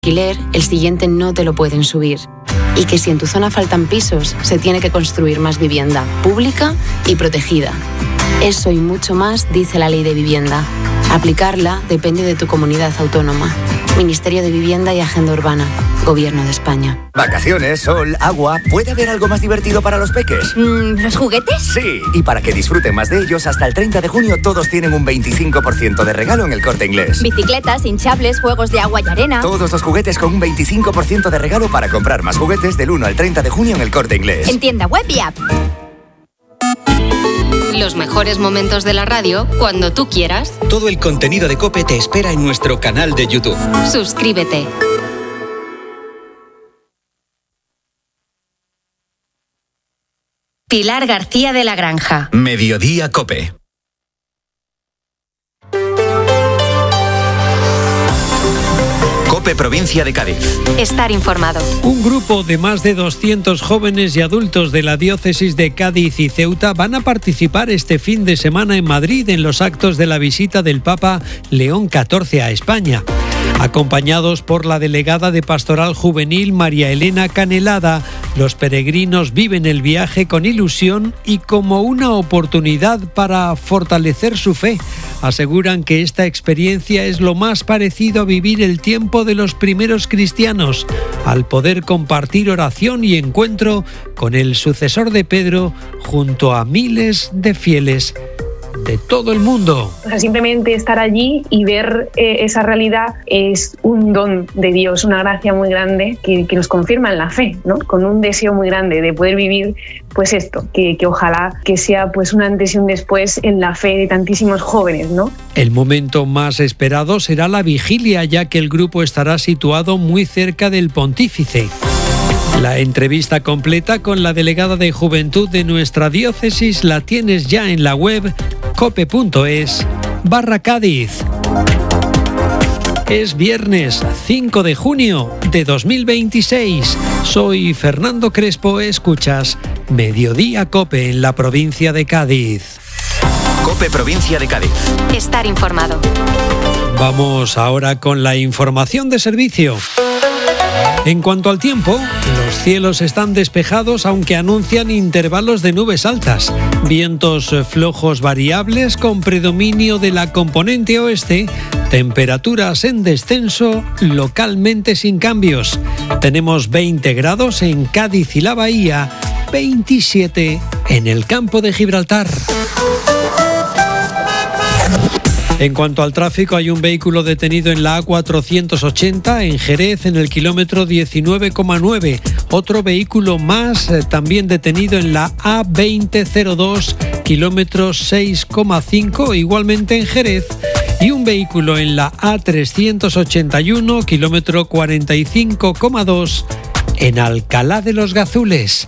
alquiler, el siguiente no te lo pueden subir. Y que si en tu zona faltan pisos, se tiene que construir más vivienda, pública y protegida. Eso y mucho más dice la Ley de Vivienda. Aplicarla depende de tu comunidad autónoma. Ministerio de Vivienda y Agenda Urbana. Gobierno de España. Vacaciones, sol, agua. ¿Puede haber algo más divertido para los peques? ¿Los juguetes? Sí, y para que disfruten más de ellos, hasta el 30 de junio todos tienen un 25% de regalo en El Corte Inglés. Bicicletas, hinchables, juegos de agua y arena. Todos los juguetes con un 25% de regalo para comprar más juguetes del 1 al 30 de junio en El Corte Inglés. En tienda web y app. Los mejores momentos de la radio cuando tú quieras. Todo el contenido de COPE te espera en nuestro canal de YouTube. Suscríbete. Pilar García de la Granja. Mediodía COPE. COPE Provincia de Cádiz. Estar informado. Un grupo de más de 200 jóvenes y adultos de la diócesis de Cádiz y Ceuta van a participar este fin de semana en Madrid en los actos de la visita del Papa León XIV a España. Acompañados por la delegada de Pastoral Juvenil María Elena Canelada, los peregrinos viven el viaje con ilusión y como una oportunidad para fortalecer su fe. Aseguran que esta experiencia es lo más parecido a vivir el tiempo de los primeros cristianos, al poder compartir oración y encuentro con el sucesor de Pedro junto a miles de fieles de todo el mundo. O sea, simplemente estar allí y ver esa realidad es un don de Dios, una gracia muy grande que nos confirma en la fe, ¿no? Con un deseo muy grande de poder vivir pues esto, que ojalá que sea pues un antes y un después en la fe de tantísimos jóvenes, ¿no? El momento más esperado será la vigilia, ya que el grupo estará situado muy cerca del pontífice. La entrevista completa con la delegada de Juventud de nuestra diócesis la tienes ya en la web cope.es/Cádiz. Es viernes 5 de junio de 2026. Soy Fernando Crespo, escuchas Mediodía COPE en la provincia de Cádiz. COPE Provincia de Cádiz. Estar informado. Vamos ahora con la información de servicio. En cuanto al tiempo, los cielos están despejados aunque anuncian intervalos de nubes altas. Vientos flojos variables con predominio de la componente oeste. Temperaturas en descenso, localmente sin cambios. Tenemos 20 grados en Cádiz y la Bahía, 27 en el campo de Gibraltar. En cuanto al tráfico, hay un vehículo detenido en la A480 en Jerez en el kilómetro 19,9. Otro vehículo más también detenido en la A2002, kilómetro 6,5, igualmente en Jerez. Y un vehículo en la A381, kilómetro 45,2, en Alcalá de los Gazules.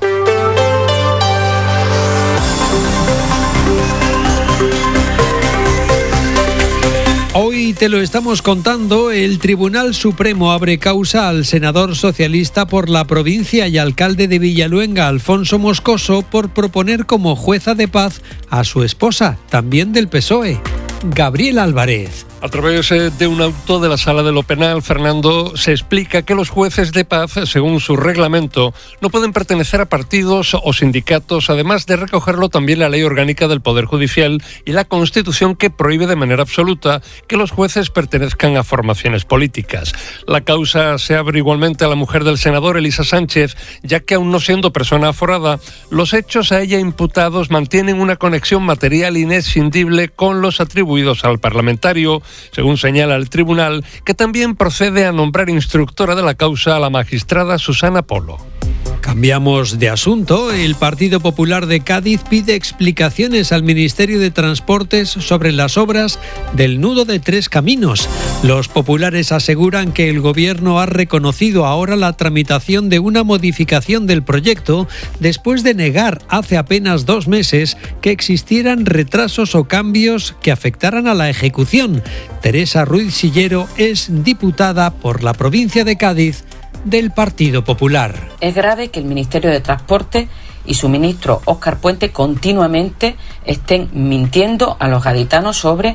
Hoy te lo estamos contando, el Tribunal Supremo abre causa al senador socialista por la provincia y alcalde de Villaluenga, Alfonso Moscoso, por proponer como jueza de paz a su esposa, también del PSOE, Gabriela Álvarez. A través de un auto de la Sala de lo Penal, Fernando, se explica que los jueces de paz, según su reglamento, no pueden pertenecer a partidos o sindicatos, además de recogerlo también la Ley Orgánica del Poder Judicial y la Constitución, que prohíbe de manera absoluta que los jueces pertenezcan a formaciones políticas. La causa se abre igualmente a la mujer del senador, Elisa Sánchez, ya que aún no siendo persona aforada, los hechos a ella imputados mantienen una conexión material inescindible con los atribuidos al parlamentario, según señala el tribunal, que también procede a nombrar instructora de la causa a la magistrada Susana Polo. Cambiamos de asunto. El Partido Popular de Cádiz pide explicaciones al Ministerio de Transportes sobre las obras del nudo de Tres Caminos. Los populares aseguran que el Gobierno ha reconocido ahora la tramitación de una modificación del proyecto después de negar hace apenas 2 meses que existieran retrasos o cambios que afectaran a la ejecución. Teresa Ruiz Sillero es diputada por la provincia de Cádiz del Partido Popular. Es grave que el Ministerio de Transporte y su ministro Óscar Puente continuamente estén mintiendo a los gaditanos sobre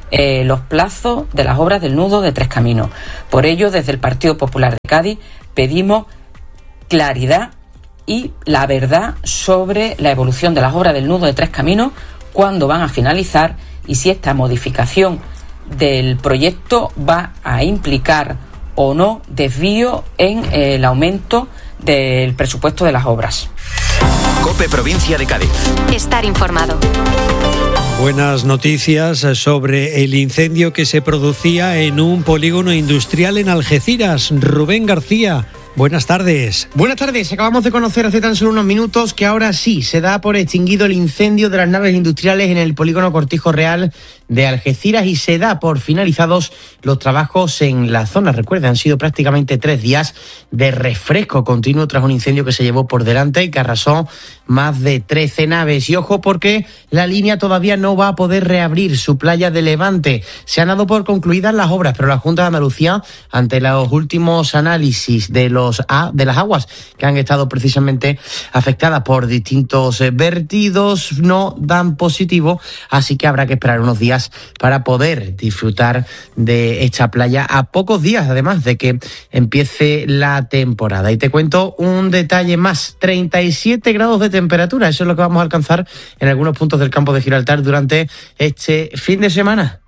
los plazos de las obras del nudo de Tres Caminos. Por ello, desde el Partido Popular de Cádiz pedimos claridad y la verdad sobre la evolución de las obras del nudo de Tres Caminos, cuándo van a finalizar y si esta modificación del proyecto va a implicar o no desvío en el aumento del presupuesto de las obras. COPE Provincia de Cádiz. Estar informado. Buenas noticias sobre el incendio que se producía en un polígono industrial en Algeciras. Rubén García, buenas tardes. Buenas tardes. Acabamos de conocer hace tan solo unos minutos que ahora sí se da por extinguido el incendio de las naves industriales en el polígono Cortijo Real de Algeciras y se da por finalizados los trabajos en la zona. Recuerden, han sido prácticamente 3 días de refresco continuo tras un incendio que se llevó por delante y que arrasó más de 13 naves. Y ojo, porque la línea todavía no va a poder reabrir su playa de Levante. Se han dado por concluidas las obras, pero la Junta de Andalucía, ante los últimos análisis de las aguas que han estado precisamente afectadas por distintos vertidos, no dan positivo, así que habrá que esperar unos días para poder disfrutar de esta playa a pocos días, además de que empiece la temporada. Y te cuento un detalle más, 37 grados de temperatura, eso es lo que vamos a alcanzar en algunos puntos del campo de Gibraltar durante este fin de semana.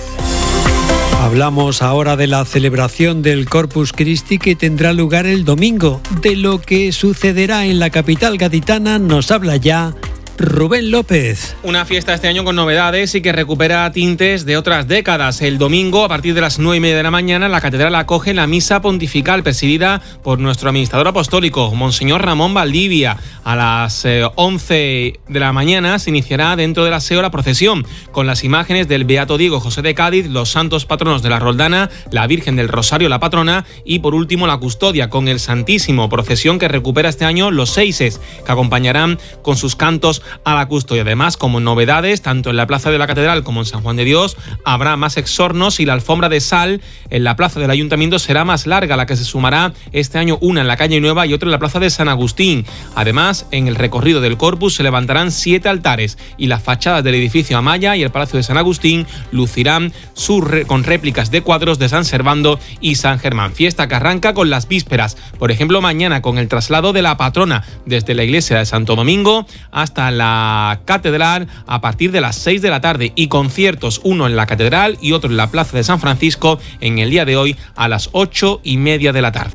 Hablamos ahora de la celebración del Corpus Christi que tendrá lugar el domingo. De lo que sucederá en la capital gaditana nos habla ya Rubén López. Una fiesta este año con novedades y que recupera tintes de otras décadas. El domingo, a partir de las 9:30 de la mañana, la catedral acoge la misa pontifical presidida por nuestro administrador apostólico, Monseñor Ramón Valdivia. A las 11 de la mañana se iniciará dentro del aseo la procesión con las imágenes del Beato Diego José de Cádiz, los santos patronos de la Roldana, la Virgen del Rosario, la patrona, y por último la custodia con el Santísimo, procesión que recupera este año los seises, que acompañarán con sus cantos a la custodia. Además, como novedades, tanto en la Plaza de la Catedral como en San Juan de Dios, habrá más exornos y la alfombra de sal en la Plaza del Ayuntamiento será más larga, la que se sumará este año una en la Calle Nueva y otra en la Plaza de San Agustín. Además, en el recorrido del Corpus se levantarán 7 altares y las fachadas del edificio Amaya y el Palacio de San Agustín lucirán con réplicas de cuadros de San Servando y San Germán. Fiesta que arranca con las vísperas, por ejemplo mañana con el traslado de la patrona desde la iglesia de Santo Domingo hasta la catedral a partir de las 6 de la tarde y conciertos, uno en la catedral y otro en la Plaza de San Francisco en el día de hoy a las 8:30 de la tarde.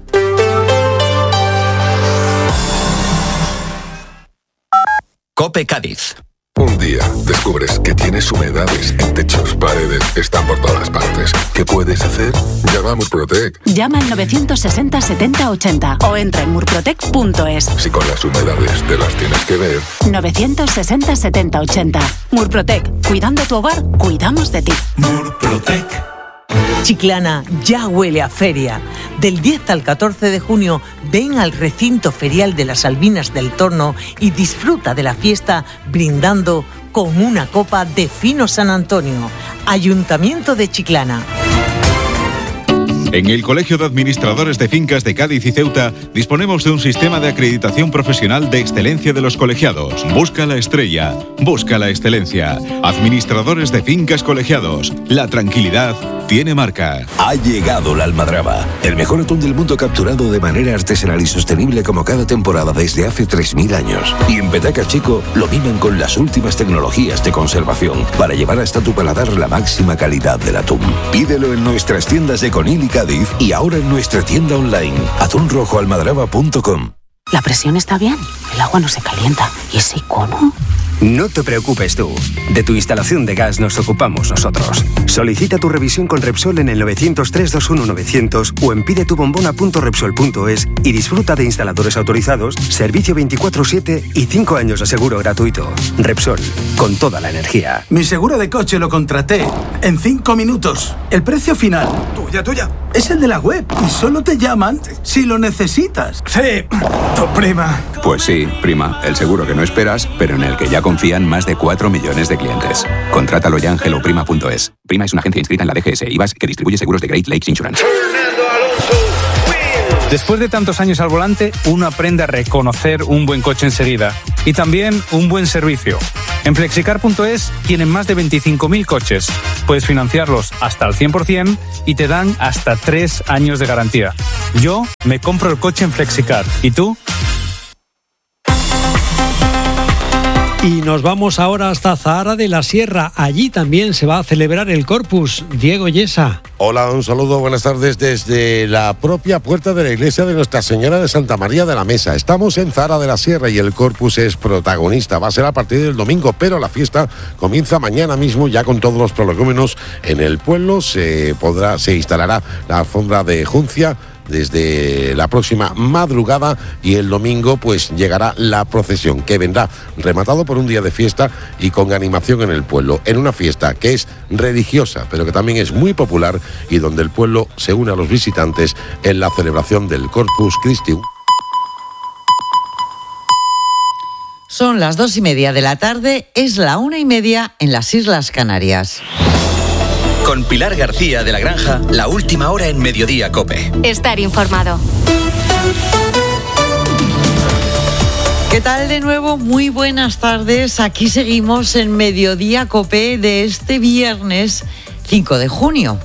COPE Cádiz. Un día descubres que tienes humedades en techos, paredes, están por todas partes. ¿Qué puedes hacer? Llama a Murprotec. Llama al 960 70 80 o entra en murprotec.es. Si con las humedades te las tienes que ver. 960 70 80. Murprotec. Cuidando tu hogar, cuidamos de ti. Murprotec. Chiclana ya huele a feria. Del 10 al 14 de junio, ven al recinto ferial de las Albinas del Torno y disfruta de la fiesta brindando con una copa de Fino San Antonio. Ayuntamiento de Chiclana. En el Colegio de Administradores de Fincas de Cádiz y Ceuta disponemos de un sistema de acreditación profesional de excelencia de los colegiados. Busca la estrella, busca la excelencia. Administradores de Fincas Colegiados. La tranquilidad tiene marca. Ha llegado la almadraba, el mejor atún del mundo capturado de manera artesanal y sostenible como cada temporada desde hace 3.000 años. Y en Petaca Chico lo miman con las últimas tecnologías de conservación para llevar hasta tu paladar la máxima calidad del atún. Pídelo en nuestras tiendas de Conil y Cádiz y ahora en nuestra tienda online atunrojoalmadraba.com. La presión está bien, el agua no se calienta. ¿Y ese icono? No te preocupes tú. De tu instalación de gas nos ocupamos nosotros. Solicita tu revisión con Repsol en el 900-321-900 o en pidetubombona.repsol.es y disfruta de instaladores autorizados, servicio 24/7 y 5 años de seguro gratuito. Repsol, con toda la energía. Mi seguro de coche lo contraté en 5 minutos. El precio final, tuya, es el de la web y solo te llaman si lo necesitas. Sí, tu prima. Pues sí, prima, el seguro que no esperas, pero en el que ya confían más de 4 millones de clientes. Contrátalo ya en helloprima.es. Prima es una agencia inscrita en la DGS IVAS que distribuye seguros de Great Lakes Insurance. Después de tantos años al volante, uno aprende a reconocer un buen coche enseguida y también un buen servicio. En Flexicar.es tienen más de 25.000 coches. Puedes financiarlos hasta al 100% y te dan hasta 3 años de garantía. Yo me compro el coche en Flexicar. ¿Y tú? Y nos vamos ahora hasta Zahara de la Sierra. Allí también se va a celebrar el Corpus. Diego Yesa. Hola, un saludo, buenas tardes desde la propia puerta de la iglesia de Nuestra Señora de Santa María de la Mesa. Estamos en Zahara de la Sierra y el Corpus es protagonista. Va a ser a partir del domingo, pero la fiesta comienza mañana mismo ya con todos los prolegómenos en el pueblo. Se instalará la alfombra de Juncia desde la próxima madrugada y el domingo pues llegará la procesión que vendrá rematado por un día de fiesta y con animación en el pueblo, en una fiesta que es religiosa pero que también es muy popular y donde el pueblo se une a los visitantes en la celebración del Corpus Christi. Son las 2:30 de la tarde, es la 1:30 en las Islas Canarias. Con Pilar García de la Granja, la última hora en Mediodía COPE. Estar informado. ¿Qué tal de nuevo? Muy buenas tardes. Aquí seguimos en Mediodía COPE de este viernes 5 de junio.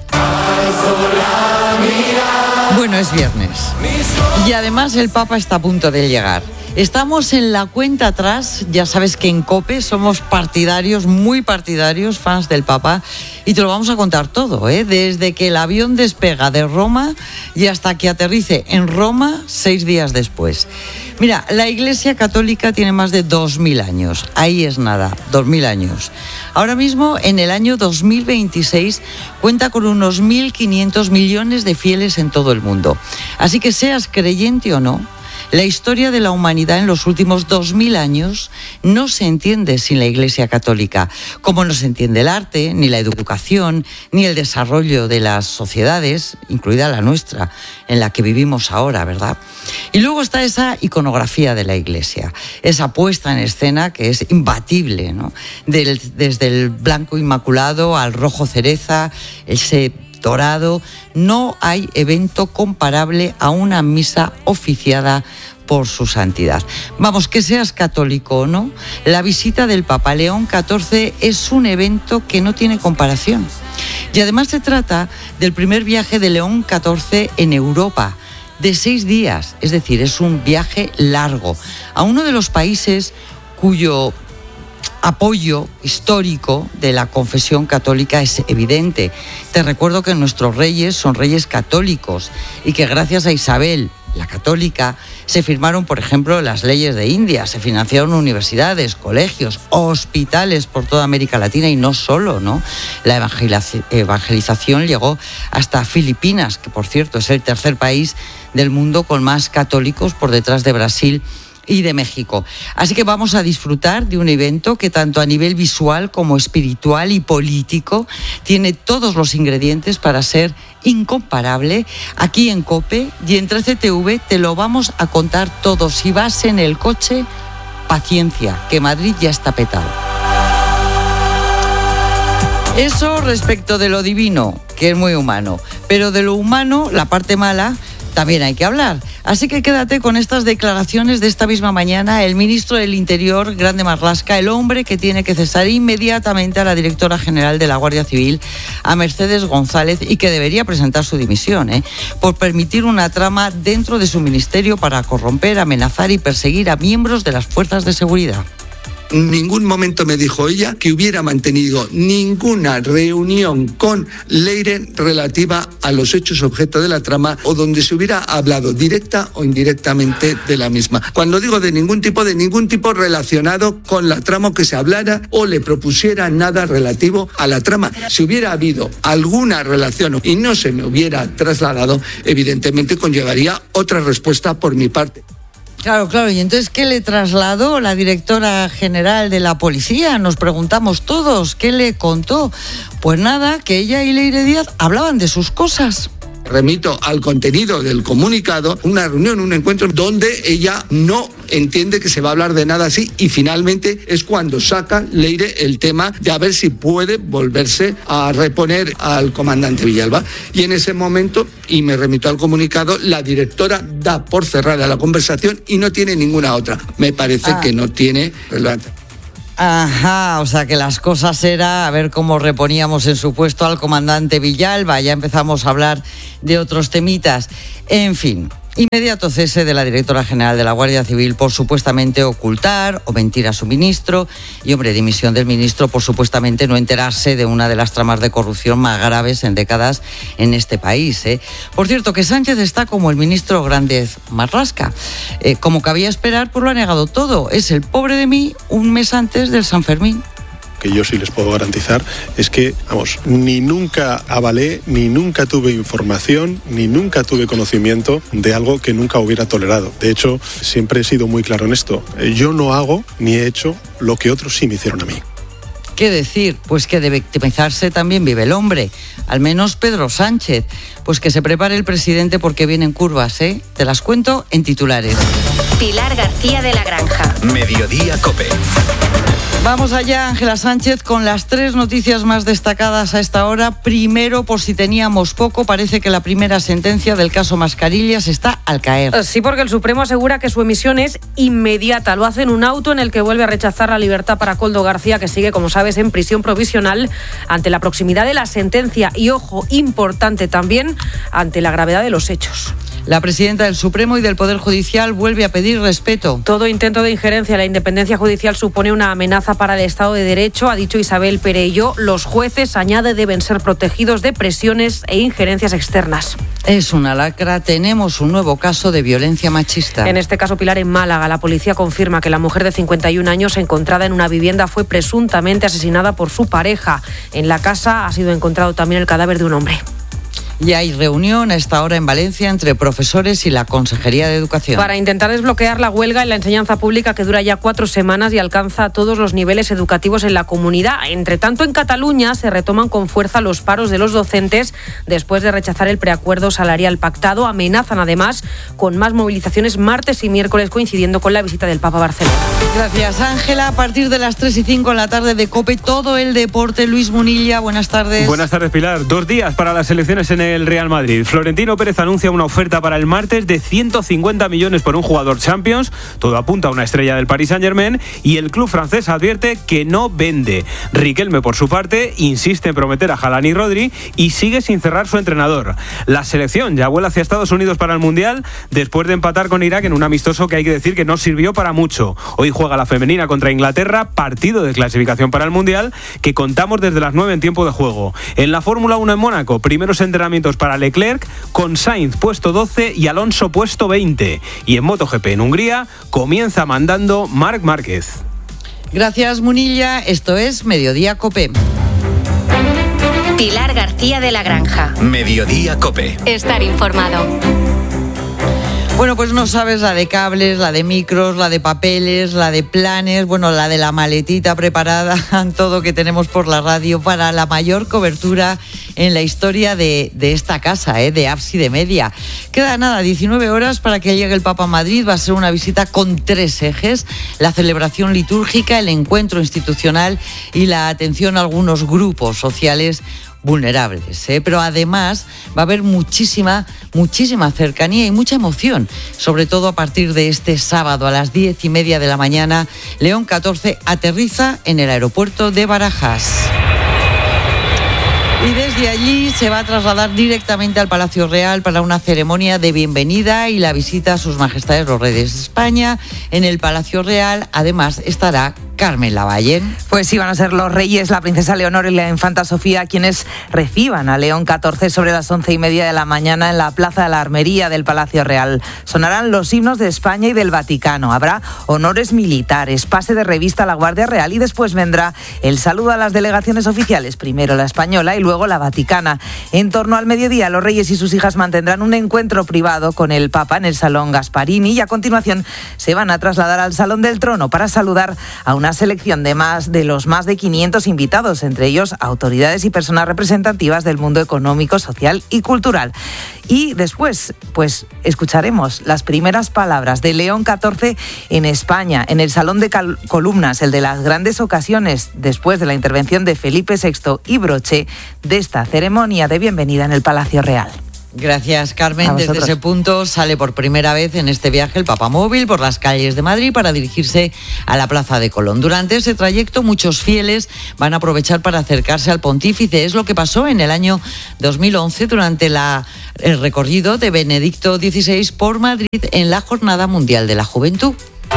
Bueno, es viernes. Y además el Papa está a punto de llegar. Estamos en la cuenta atrás, ya sabes que en COPE somos partidarios, muy partidarios, fans del Papa, y te lo vamos a contar todo, desde que el avión despega de Roma y hasta que aterrice en Roma 6 días después. Mira, la Iglesia Católica tiene más de 2.000 años, ahí es nada, 2.000 años. Ahora mismo, en el año 2026, cuenta con unos 1.500 millones de fieles en todo el mundo. Así que seas creyente o no, la historia de la humanidad en los últimos 2.000 años no se entiende sin la Iglesia Católica, como no se entiende el arte, ni la educación, ni el desarrollo de las sociedades, incluida la nuestra, en la que vivimos ahora, ¿verdad? Y luego está esa iconografía de la Iglesia, esa puesta en escena que es imbatible, ¿no? Desde el blanco inmaculado al rojo cereza, ese dorado, no hay evento comparable a una misa oficiada por su santidad. Vamos, que seas católico o no, la visita del Papa León XIV es un evento que no tiene comparación. Y además se trata del primer viaje de León XIV en Europa, de 6 días, es decir, es un viaje largo, a uno de los países cuyo apoyo histórico de la confesión católica es evidente. Te recuerdo que nuestros reyes son reyes católicos y que gracias a Isabel, la católica, se firmaron, por ejemplo, las leyes de India, se financiaron universidades, colegios, hospitales por toda América Latina y no solo, ¿no? La evangelización llegó hasta Filipinas, que por cierto es el tercer país del mundo con más católicos por detrás de Brasil y de México. Así que vamos a disfrutar de un evento que tanto a nivel visual como espiritual y político tiene todos los ingredientes para ser incomparable. Aquí en COPE y en 13TV te lo vamos a contar todo. Si vas en el coche, paciencia, que Madrid ya está petado. Eso respecto de lo divino, que es muy humano, pero de lo humano, la parte mala, también hay que hablar. Así que quédate con estas declaraciones de esta misma mañana. El ministro del Interior, Grande Marlaska, el hombre que tiene que cesar inmediatamente a la directora general de la Guardia Civil, a Mercedes González, y que debería presentar su dimisión, por permitir una trama dentro de su ministerio para corromper, amenazar y perseguir a miembros de las fuerzas de seguridad. En ningún momento me dijo ella que hubiera mantenido ninguna reunión con Leire relativa a los hechos objeto de la trama o donde se hubiera hablado directa o indirectamente de la misma. Cuando digo de ningún tipo relacionado con la trama, que se hablara o le propusiera nada relativo a la trama. Si hubiera habido alguna relación y no se me hubiera trasladado, evidentemente conllevaría otra respuesta por mi parte. Claro, y entonces, ¿qué le trasladó la directora general de la policía? Nos preguntamos todos, ¿qué le contó? Pues nada, que ella y Leire Díaz hablaban de sus cosas. remito al contenido del comunicado, una reunión, un encuentro donde ella no entiende que se va a hablar de nada así y finalmente es cuando saca Leire el tema de a ver si puede volverse a reponer al comandante Villalba. Y en ese momento, y me remito al comunicado, la directora da por cerrada la conversación y no tiene ninguna otra. Me parece que no tiene relevancia. Ajá, o sea que las cosas era a ver cómo reponíamos en su puesto al comandante Villalba. Ya empezamos a hablar de otros temitas. En fin, inmediato cese de la directora general de la Guardia Civil por supuestamente ocultar o mentir a su ministro y, hombre, dimisión del ministro por supuestamente no enterarse de una de las tramas de corrupción más graves en décadas en este país. Por cierto, que Sánchez está como el ministro Grandes Marrasca. Como cabía esperar, pues lo ha negado todo. Es el pobre de mí un mes antes del San Fermín. Que yo sí les puedo garantizar es que, vamos, ni nunca avalé, ni nunca tuve información, ni nunca tuve conocimiento de algo que nunca hubiera tolerado. De hecho, siempre he sido muy claro en esto. Yo no hago ni he hecho lo que otros sí me hicieron a mí. ¿Qué decir? Pues que de victimizarse también vive el hombre, al menos Pedro Sánchez. Pues que se prepare el presidente porque vienen curvas, ¿eh? Te las cuento en titulares. Pilar García de la Granja. Mediodía COPE. Vamos allá, Ángela Sánchez, con las 3 noticias más destacadas a esta hora. Primero, por si teníamos poco, parece que la primera sentencia del caso Mascarillas está al caer. Sí, porque el Supremo asegura que su emisión es inmediata. Lo hace en un auto en el que vuelve a rechazar la libertad para Koldo García, que sigue, como sabes, en prisión provisional ante la proximidad de la sentencia y, ojo, importante también, ante la gravedad de los hechos. La presidenta del Supremo y del Poder Judicial vuelve a pedir respeto. Todo intento de injerencia en la independencia judicial supone una amenaza para el Estado de Derecho, ha dicho Isabel Perelló. Los jueces, añade, deben ser protegidos de presiones e injerencias externas. Es una lacra. Tenemos un nuevo caso de violencia machista. En este caso, Pilar, en Málaga, la policía confirma que la mujer de 51 años encontrada en una vivienda fue presuntamente asesinada por su pareja. En la casa ha sido encontrado también el cadáver de un hombre. Y hay reunión a esta hora en Valencia entre profesores y la Consejería de Educación. Para intentar desbloquear la huelga en la enseñanza pública que dura ya 4 semanas y alcanza todos los niveles educativos en la comunidad. Entre tanto, en Cataluña se retoman con fuerza los paros de los docentes después de rechazar el preacuerdo salarial pactado. Amenazan además con más movilizaciones martes y miércoles, coincidiendo con la visita del Papa a Barcelona. Gracias, Ángela. A partir de las 3:05 en la tarde de COPE, todo el deporte. Luis Munilla, buenas tardes. Buenas tardes, Pilar. 2 días para las elecciones en el Real Madrid. Florentino Pérez anuncia una oferta para el martes de 150 millones por un jugador Champions. Todo apunta a una estrella del Paris Saint-Germain y el club francés advierte que no vende. Riquelme, por su parte, insiste en prometer a Haaland y Rodri y sigue sin cerrar su entrenador. La selección ya vuela hacia Estados Unidos para el Mundial después de empatar con Irak en un amistoso que hay que decir que no sirvió para mucho. Hoy juega la femenina contra Inglaterra, partido de clasificación para el Mundial que contamos desde las 9 en tiempo de juego. En la Fórmula 1 en Mónaco, primeros entrenamientos para Leclerc, con Sainz puesto 12 y Alonso puesto 20. Y en MotoGP en Hungría comienza mandando Marc Márquez. Gracias, Munilla. Esto es Mediodía COPE. Pilar García de la Granja. Mediodía COPE. Estar informado. Bueno, pues no sabes la de cables, la de micros, la de papeles, la de planes, bueno, la de la maletita preparada, todo que tenemos por la radio para la mayor cobertura en la historia de esta casa, de Ábside Media. Queda nada, 19 horas para que llegue el Papa a Madrid. Va a ser una visita con 3 ejes: la celebración litúrgica, el encuentro institucional y la atención a algunos grupos sociales vulnerables, pero además va a haber muchísima cercanía y mucha emoción, sobre todo a partir de este sábado a las 10:30 de la mañana. León 14 aterriza en el aeropuerto de Barajas. Y desde allí se va a trasladar directamente al Palacio Real para una ceremonia de bienvenida y la visita a sus majestades los reyes de España. En el Palacio Real, además, estará Carmen Lavallén. Pues sí, van a ser los reyes, la princesa Leonor y la infanta Sofía quienes reciban a León XIV sobre las 11:30 de la mañana en la Plaza de la Armería del Palacio Real. Sonarán los himnos de España y del Vaticano. Habrá honores militares, pase de revista a la Guardia Real y después vendrá el saludo a las delegaciones oficiales, primero la española y luego la vaticana. En torno al mediodía, los reyes y sus hijas mantendrán un encuentro privado con el Papa en el Salón Gasparini y a continuación se van a trasladar al Salón del Trono para saludar a una una selección de los más de 500 invitados, entre ellos autoridades y personas representativas del mundo económico, social y cultural. Y después, pues escucharemos las primeras palabras de León XIV en España, en el Salón de Columnas, el de las grandes ocasiones, después de la intervención de Felipe VI y broche de esta ceremonia de bienvenida en el Palacio Real. Gracias, Carmen. Desde ese punto sale por primera vez en este viaje el Papamóvil por las calles de Madrid para dirigirse a la Plaza de Colón. Durante ese trayecto, muchos fieles van a aprovechar para acercarse al pontífice. Es lo que pasó en el año 2011 durante el recorrido de Benedicto XVI por Madrid en la Jornada Mundial de la Juventud.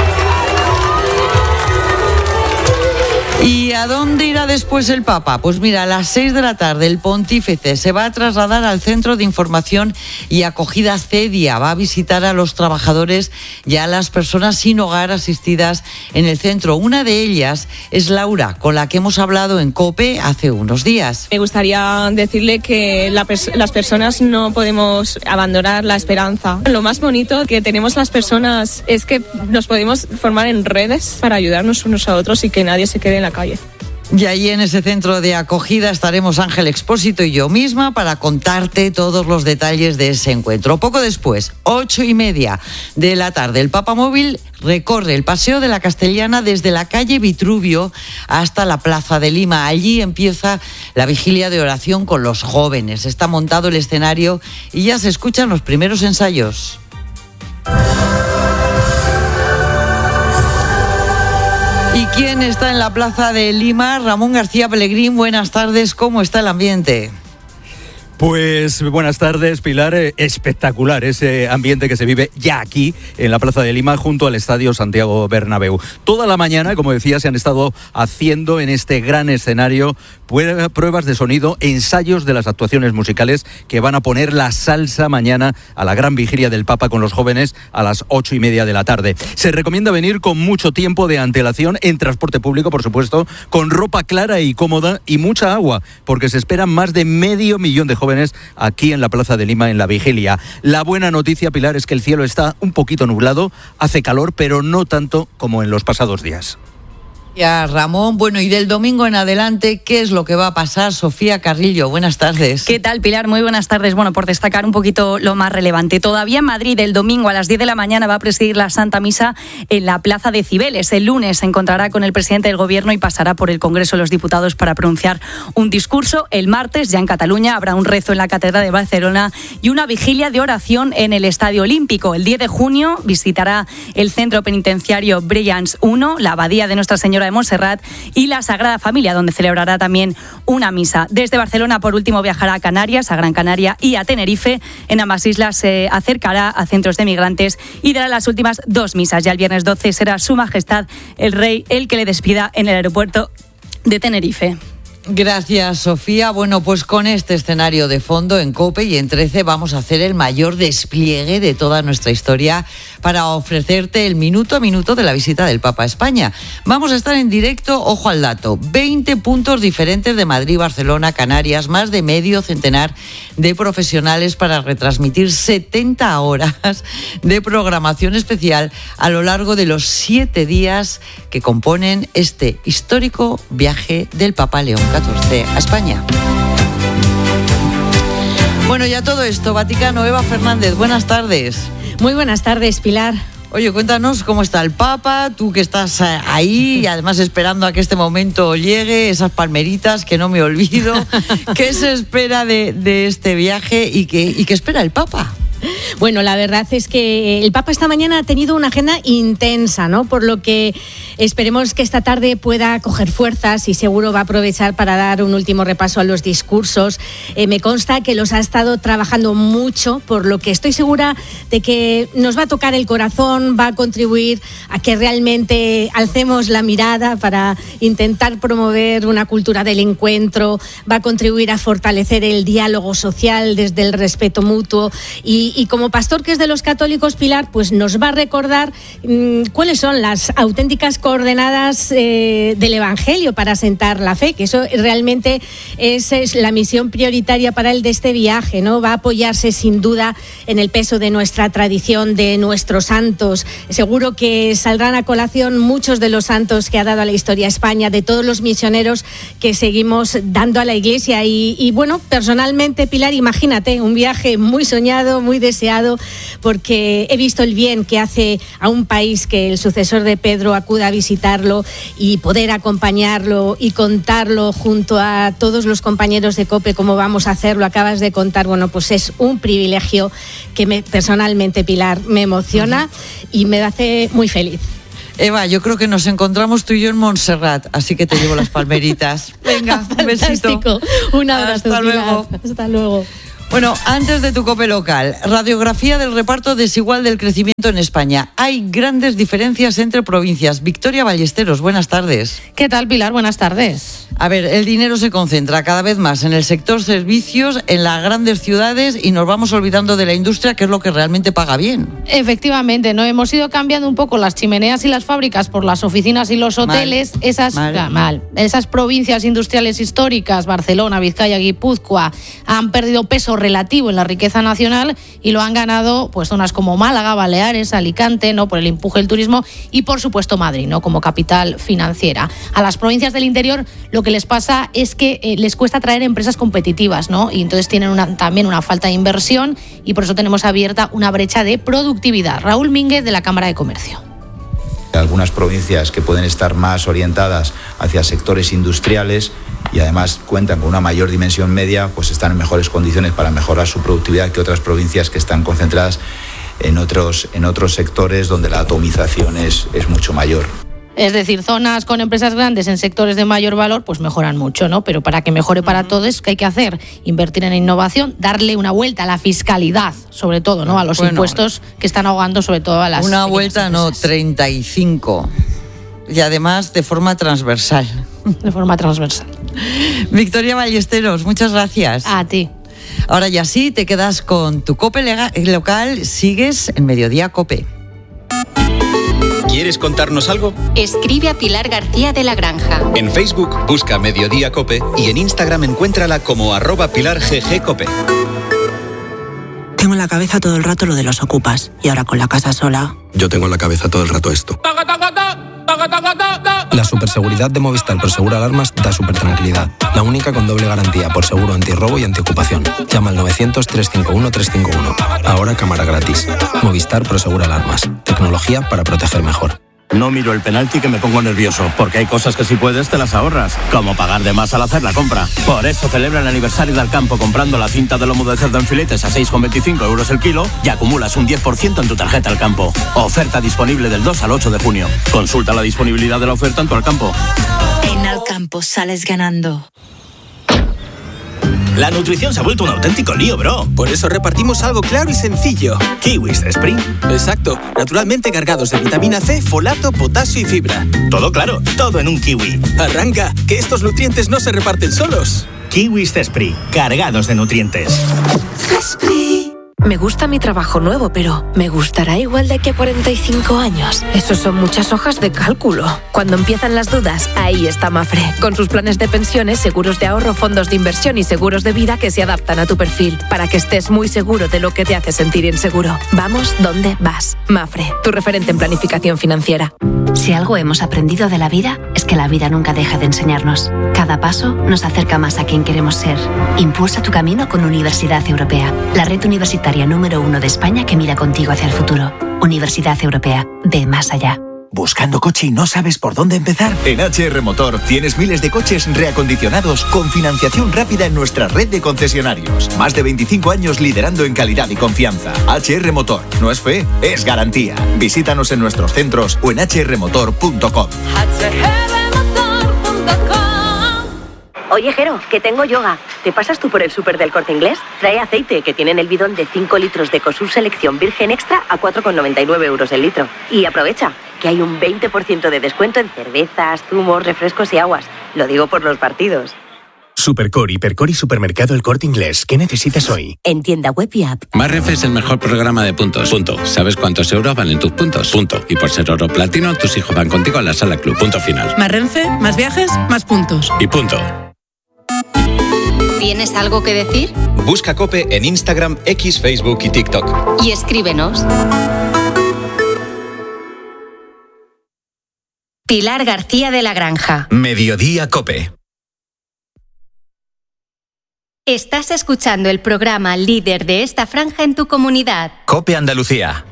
¿Y a dónde irá después el Papa? Pues mira, a las 6 de la tarde el pontífice se va a trasladar al Centro de Información y Acogida CEDIA. Va a visitar a los trabajadores y a las personas sin hogar asistidas en el centro. Una de ellas es Laura, con la que hemos hablado en COPE hace unos días. Me gustaría decirle que las personas no podemos abandonar la esperanza. Lo más bonito que tenemos las personas es que nos podemos formar en redes para ayudarnos unos a otros y que nadie se quede en la calle. Y allí en ese centro de acogida estaremos Ángel Expósito y yo misma para contarte todos los detalles de ese encuentro. Poco después, 8:30 de la tarde, el Papamóvil recorre el Paseo de la Castellana desde la calle Vitruvio hasta la Plaza de Lima. Allí empieza la vigilia de oración con los jóvenes. Está montado el escenario y ya se escuchan los primeros ensayos. ¿Y quién está en la Plaza de Lima? Ramón García Pellegrín, buenas tardes, ¿cómo está el ambiente? Pues buenas tardes, Pilar. Espectacular ese ambiente que se vive ya aquí en la Plaza de Lima junto al Estadio Santiago Bernabéu. Toda la mañana, como decía, se han estado haciendo en este gran escenario pruebas de sonido, ensayos de las actuaciones musicales que van a poner la salsa mañana a la gran vigilia del Papa con los jóvenes a las 8:30 de la tarde. Se recomienda venir con mucho tiempo de antelación en transporte público, por supuesto, con ropa clara y cómoda y mucha agua, porque se esperan más de 500,000 de jóvenes aquí en la Plaza de Lima en la vigilia. La buena noticia, Pilar, es que el cielo está un poquito nublado, hace calor, pero no tanto como en los pasados días. Ya, Ramón, bueno, y del domingo en adelante, ¿qué es lo que va a pasar? Sofía Carrillo, buenas tardes. ¿Qué tal, Pilar? Muy buenas tardes. Bueno, por destacar un poquito lo más relevante. Todavía en Madrid, el domingo a las 10 de la mañana va a presidir la Santa Misa en la Plaza de Cibeles. El lunes se encontrará con el presidente del Gobierno y pasará por el Congreso de los Diputados para pronunciar un discurso. El martes, ya en Cataluña, habrá un rezo en la Catedral de Barcelona y una vigilia de oración en el Estadio Olímpico. El 10 de junio visitará el centro penitenciario Brians 1, la abadía de Nuestra Señora de Montserrat y la Sagrada Familia, donde celebrará también una misa. Desde Barcelona, por último, viajará a Canarias, a Gran Canaria y a Tenerife. En ambas islas se acercará a centros de migrantes y dará las últimas 2 misas. Ya el viernes 12 será Su Majestad el Rey el que le despida en el aeropuerto de Tenerife. Gracias, Sofía. Bueno, pues con este escenario de fondo en COPE y en 13 vamos a hacer el mayor despliegue de toda nuestra historia para ofrecerte el minuto a minuto de la visita del Papa a España. Vamos a estar en directo, ojo al dato, 20 puntos diferentes de Madrid, Barcelona, Canarias, más de medio centenar de profesionales para retransmitir 70 horas de programación especial a lo largo de los 7 días que componen este histórico viaje del Papa León XIV a España. Bueno, ya todo esto, Vaticano, Eva Fernández, buenas tardes. Muy buenas tardes, Pilar. Oye, cuéntanos cómo está el Papa, tú que estás ahí y además esperando a que este momento llegue, esas palmeritas que no me olvido. ¿Qué se espera de este viaje y qué espera el Papa? Bueno, la verdad es que el Papa esta mañana ha tenido una agenda intensa, ¿no? Por lo que esperemos que esta tarde pueda coger fuerzas y seguro va a aprovechar para dar un último repaso a los discursos. Me consta que los ha estado trabajando mucho, por lo que estoy segura de que nos va a tocar el corazón, va a contribuir a que realmente alcemos la mirada para intentar promover una cultura del encuentro, va a contribuir a fortalecer el diálogo social desde el respeto mutuo y y como pastor que es de los católicos, Pilar, pues nos va a recordar cuáles son las auténticas coordenadas del Evangelio para asentar la fe, que eso realmente es la misión prioritaria para él de este viaje, ¿no? Va a apoyarse sin duda en el peso de nuestra tradición, de nuestros santos. Seguro que saldrán a colación muchos de los santos que ha dado a la historia España, de todos los misioneros que seguimos dando a la Iglesia. Y bueno, personalmente, Pilar, imagínate, un viaje muy soñado, muy deseado, porque he visto el bien que hace a un país que el sucesor de Pedro acuda a visitarlo y poder acompañarlo y contarlo junto a todos los compañeros de COPE cómo vamos a hacerlo. Acabas de contar, bueno, pues es un privilegio que personalmente, Pilar, me emociona y me hace muy feliz. Eva, yo creo que nos encontramos tú y yo en Montserrat, así que te llevo las palmeritas. Venga, un besito. Un abrazo. Hasta luego. Hasta luego. Bueno, antes de tu COPE local, radiografía del reparto desigual del crecimiento en España. Hay grandes diferencias entre provincias. Victoria Ballesteros, buenas tardes. ¿Qué tal, Pilar? Buenas tardes. A ver, el dinero se concentra cada vez más en el sector servicios, en las grandes ciudades, y nos vamos olvidando de la industria, que es lo que realmente paga bien. Efectivamente, ¿no? Hemos ido cambiando un poco las chimeneas y las fábricas por las oficinas y los hoteles. Esas provincias industriales históricas, Barcelona, Vizcaya, Guipúzcoa, han perdido peso relativo en la riqueza nacional y lo han ganado pues zonas como Málaga, Baleares, Alicante, ¿no? Por el empuje del turismo, y por supuesto Madrid, ¿no? Como capital financiera. A las provincias del interior lo que les pasa es que les cuesta atraer empresas competitivas, ¿no? Y entonces tienen también una falta de inversión, y por eso tenemos abierta una brecha de productividad. Raúl Mínguez, de la Cámara de Comercio. Algunas provincias que pueden estar más orientadas hacia sectores industriales y además cuentan con una mayor dimensión media, pues están en mejores condiciones para mejorar su productividad que otras provincias que están concentradas en otros sectores donde la atomización es mucho mayor. Es decir, zonas con empresas grandes en sectores de mayor valor, pues mejoran mucho, ¿no? Pero para que mejore para todos, ¿qué hay que hacer? Invertir en innovación, darle una vuelta a la fiscalidad, sobre todo, ¿no? A los impuestos que están ahogando sobre todo a las... Una vuelta, no, 35. Y además de forma transversal. De forma transversal. Victoria Ballesteros, muchas gracias. A ti. Ahora ya sí, te quedas con tu COPE local, sigues en Mediodía COPE. ¿Quieres contarnos algo? Escribe a Pilar García de la Granja. En Facebook busca Mediodía COPE y en Instagram encuéntrala como @PilarGGCope. Tengo en la cabeza todo el rato lo de los ocupas, y ahora con la casa sola... Yo tengo en la cabeza todo el rato esto. La superseguridad de Movistar por Seguro Alarmas da súper tranquilidad. La única con doble garantía por seguro antirrobo y antiocupación. Llama al 900-351-351. Ahora cámara gratis. Movistar por Seguro Alarmas. Tecnología para proteger mejor. No miro el penalti que me pongo nervioso, porque hay cosas que si puedes te las ahorras, como pagar de más al hacer la compra. Por eso celebra el aniversario del campo comprando la cinta de lomo de cerdo en filetes a 6,25 euros el kilo y acumulas un 10% en tu tarjeta al campo. Oferta disponible del 2 al 8 de junio. Consulta la disponibilidad de la oferta en tu Alcampo. En Alcampo sales ganando. La nutrición se ha vuelto un auténtico lío, bro. Por eso repartimos algo claro y sencillo. Kiwis Spring. Exacto. Naturalmente cargados de vitamina C, folato, potasio y fibra. Todo claro, todo en un kiwi. Arranca, que estos nutrientes no se reparten solos. Kiwis Spring. Cargados de nutrientes. Me gusta mi trabajo nuevo, pero ¿me gustará igual de aquí a 45 años? Eso son muchas hojas de cálculo. Cuando empiezan las dudas, ahí está Mafre. Con sus planes de pensiones, seguros de ahorro, fondos de inversión y seguros de vida que se adaptan a tu perfil, para que estés muy seguro de lo que te hace sentir inseguro. Vamos donde vas. Mafre, tu referente en planificación financiera. Si algo hemos aprendido de la vida, es que la vida nunca deja de enseñarnos. Cada paso nos acerca más a quien queremos ser. Impulsa tu camino con Universidad Europea, la red universitaria número 1 de España que mira contigo hacia el futuro. Universidad Europea, ve más allá. ¿Buscando coche y no sabes por dónde empezar? En HR Motor tienes miles de coches reacondicionados con financiación rápida en nuestra red de concesionarios. Más de 25 años liderando en calidad y confianza. HR Motor, no es fe, es garantía. Visítanos en nuestros centros o en hrmotor.com. Oye, Jero, que tengo yoga. ¿Te pasas tú por el súper del Corte Inglés? Trae aceite, que tienen el bidón de 5 litros de Ecosur Selección Virgen Extra a 4,99 euros el litro. Y aprovecha, que hay un 20% de descuento en cervezas, zumos, refrescos y aguas. Lo digo por los partidos. Supercore, Hipercore y Supermercado El Corte Inglés. ¿Qué necesitas hoy? En tienda web y app. Más Renfe es el mejor programa de puntos. Punto. ¿Sabes cuántos euros valen tus puntos? Punto. Y por ser oro platino, tus hijos van contigo a la sala club. Punto final. Más Renfe, más viajes, más puntos. Y punto. ¿Tienes algo que decir? Busca COPE en Instagram, X, Facebook y TikTok. Y escríbenos. Pilar García de la Granja. Mediodía COPE. Estás escuchando el programa líder de esta franja en tu comunidad. COPE Andalucía.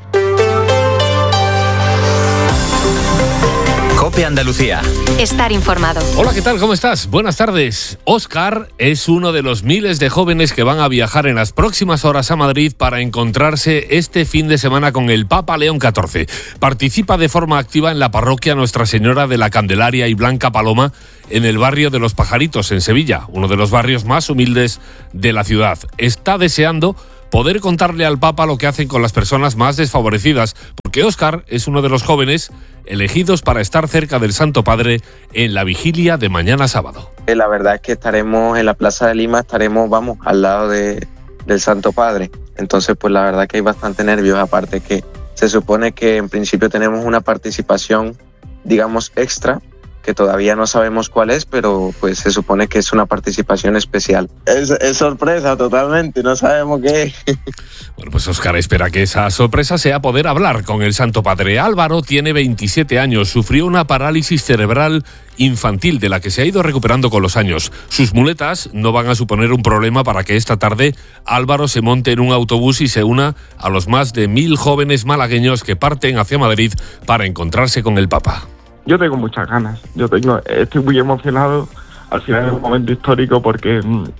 COPE Andalucía. Estar informado. Hola, ¿qué tal? ¿Cómo estás? Buenas tardes. Óscar es uno de los miles de jóvenes que van a viajar en las próximas horas a Madrid para encontrarse este fin de semana con el Papa León XIV. Participa de forma activa en la parroquia Nuestra Señora de la Candelaria y Blanca Paloma en el barrio de Los Pajaritos, en Sevilla, uno de los barrios más humildes de la ciudad. Está deseando poder contarle al Papa lo que hacen con las personas más desfavorecidas, porque Óscar es uno de los jóvenes elegidos para estar cerca del Santo Padre en la vigilia de mañana sábado. La verdad es que estaremos en la Plaza de Lima, estaremos, al lado del Santo Padre. Entonces, pues la verdad que hay bastante nervios, aparte que se supone que en principio tenemos una participación, digamos, extra, que todavía no sabemos cuál es, pero pues se supone que es una participación especial. Es sorpresa totalmente, no sabemos qué es. Bueno, pues Óscar espera que esa sorpresa sea poder hablar con el Santo Padre. Álvaro tiene 27 años, sufrió una parálisis cerebral infantil de la que se ha ido recuperando con los años. Sus muletas no van a suponer un problema para que esta tarde Álvaro se monte en un autobús y se una a los más de 1.000 jóvenes malagueños que parten hacia Madrid para encontrarse con el Papa. Yo tengo muchas ganas, estoy muy emocionado. Al final es un momento histórico porque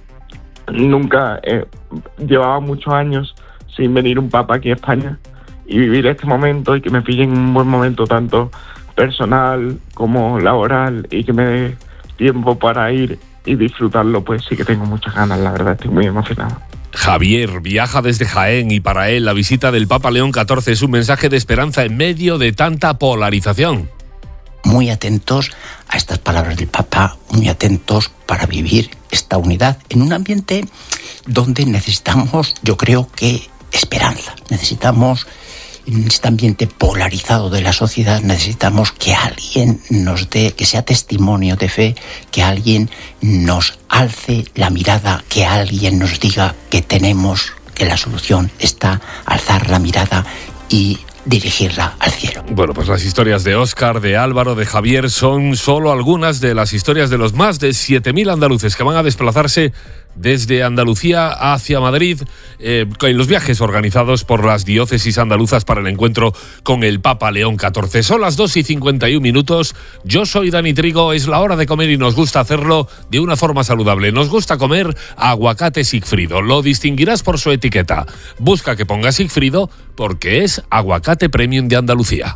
nunca llevaba muchos años sin venir un papa aquí a España, y vivir este momento y que me pille en un buen momento tanto personal como laboral y que me dé tiempo para ir y disfrutarlo, pues sí que tengo muchas ganas, la verdad, estoy muy emocionado. Javier viaja desde Jaén y para él la visita del Papa León XIV es un mensaje de esperanza en medio de tanta polarización. Muy atentos a estas palabras del Papa, muy atentos para vivir esta unidad en un ambiente donde necesitamos, yo creo que, esperanza. Necesitamos, en este ambiente polarizado de la sociedad, necesitamos que alguien nos dé, que sea testimonio de fe, que alguien nos alce la mirada, que alguien nos diga que la solución está alzar la mirada y dirigirla al cielo. Bueno, pues las historias de Óscar, de Álvaro, de Javier son solo algunas de las historias de los más de 7.000 andaluces que van a desplazarse desde Andalucía hacia Madrid en los viajes organizados por las diócesis andaluzas para el encuentro con el Papa León XIV. Son las 2:51. Yo soy Dani Trigo, es la hora de comer y nos gusta hacerlo de una forma saludable. Nos gusta comer aguacate Sigfrido. Lo distinguirás por su etiqueta. Busca que ponga Sigfrido porque es aguacate premium de Andalucía.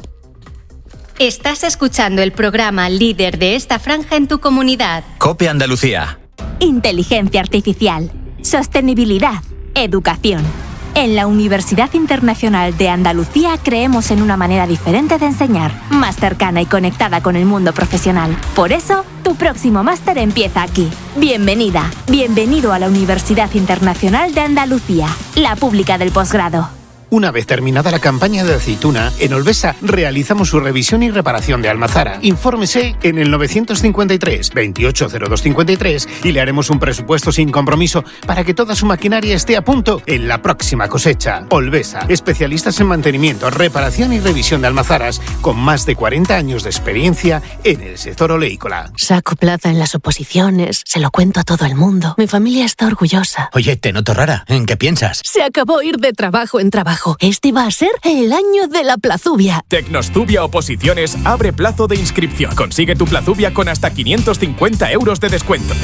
Estás escuchando el programa líder de esta franja en tu comunidad. COPE Andalucía. Inteligencia artificial, sostenibilidad, educación. En la Universidad Internacional de Andalucía creemos en una manera diferente de enseñar, más cercana y conectada con el mundo profesional. Por eso, tu próximo máster empieza aquí. Bienvenida, bienvenido a la Universidad Internacional de Andalucía, la pública del posgrado. Una vez terminada la campaña de aceituna, en Olvesa realizamos su revisión y reparación de almazara. Infórmese en el 953 280253 y le haremos un presupuesto sin compromiso para que toda su maquinaria esté a punto en la próxima cosecha. Olvesa, especialistas en mantenimiento, reparación y revisión de almazaras, con más de 40 años de experiencia en el sector oleícola. Saco plaza en las oposiciones, se lo cuento a todo el mundo. Mi familia está orgullosa. Oye, te noto rara. ¿En qué piensas? Se acabó ir de trabajo en trabajo. Este va a ser el año de la Plazubia. Tecnostubia Oposiciones abre plazo de inscripción. Consigue tu Plazubia con hasta 550 euros de descuento.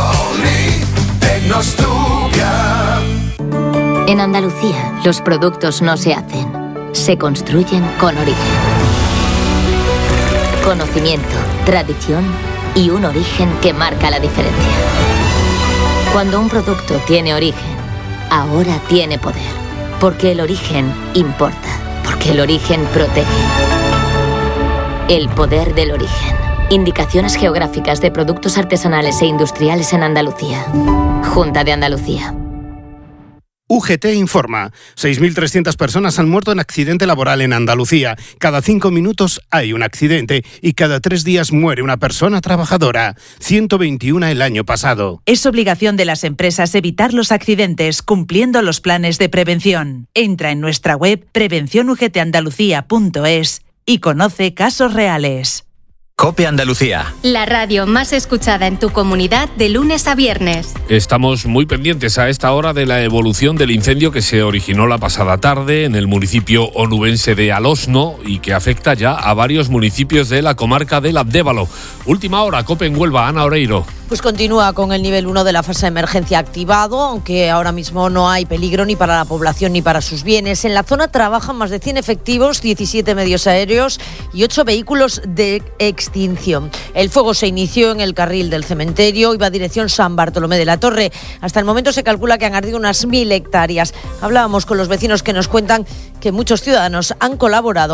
En Andalucía, los productos no se hacen, se construyen con origen. Conocimiento, tradición y un origen que marca la diferencia. Cuando un producto tiene origen, ahora tiene poder. Porque el origen importa. Porque el origen protege. El poder del origen. Indicaciones geográficas de productos artesanales e industriales en Andalucía. Junta de Andalucía. UGT informa. 6.300 personas han muerto en accidente laboral en Andalucía. Cada 5 minutos hay un accidente y cada 3 días muere una persona trabajadora. 121 el año pasado. Es obligación de las empresas evitar los accidentes cumpliendo los planes de prevención. Entra en nuestra web prevencionugtandalucía.es y conoce casos reales. COPE Andalucía. La radio más escuchada en tu comunidad de lunes a viernes. Estamos muy pendientes a esta hora de la evolución del incendio que se originó la pasada tarde en el municipio onubense de Alosno y que afecta ya a varios municipios de la comarca del Abdévalo. Última hora, COPE en Huelva, Ana Oreiro. Pues continúa con el nivel 1 de la fase de emergencia activado, aunque ahora mismo no hay peligro ni para la población ni para sus bienes. En la zona trabajan más de 100 efectivos, 17 medios aéreos y 8 vehículos de extinción. El fuego se inició en el carril del cementerio, iba a dirección San Bartolomé de la Torre. Hasta el momento se calcula que han ardido unas 1.000 hectáreas. Hablábamos con los vecinos que nos cuentan que muchos ciudadanos han colaborado